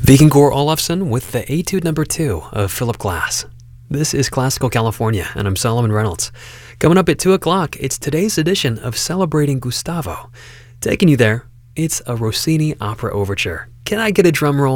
Vikingur Olafsson with the Etude Number 2 of Philip Glass. This is Classical California, and I'm Solomon Reynolds. Coming up at 2 o'clock, it's today's edition of Celebrating Gustavo. Taking you there, it's a Rossini opera overture. Can I get a drum roll?